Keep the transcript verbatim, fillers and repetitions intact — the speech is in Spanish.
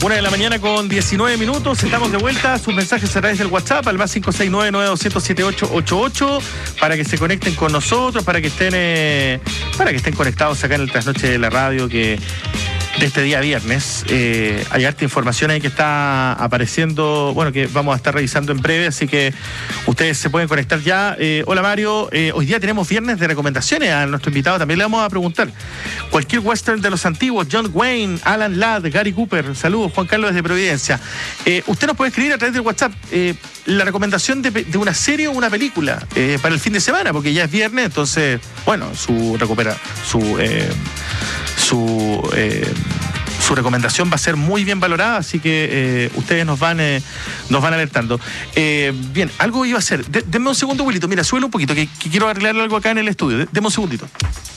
Una de la mañana con diecinueve minutos, estamos de vuelta. Sus mensajes a través del WhatsApp al más cinco seis nueve, nueve dos cero, siete ocho ocho ocho para que se conecten con nosotros, para que estén eh, para que estén conectados acá en el Trasnoche de la Radio, que de este día viernes eh, hay harta información ahí que está apareciendo, bueno, que vamos a estar revisando en breve, así que ustedes se pueden conectar ya. Eh, hola Mario, eh, hoy día tenemos viernes de recomendaciones. A nuestro invitado también le vamos a preguntar cualquier western de los antiguos, John Wayne, Alan Ladd, Gary Cooper. Saludos, Juan Carlos desde Providencia. Eh, usted nos puede escribir a través del WhatsApp eh, la recomendación de, de una serie o una película eh, para el fin de semana, porque ya es viernes, entonces, bueno, su recupera su eh, su eh, su recomendación va a ser muy bien valorada, así que eh, ustedes nos van eh, nos van alertando. Eh, bien, algo iba a hacer. De, denme un segundo, Wilito. Mira, súbelo un poquito, que, que quiero arreglar algo acá en el estudio. De, denme un segundito.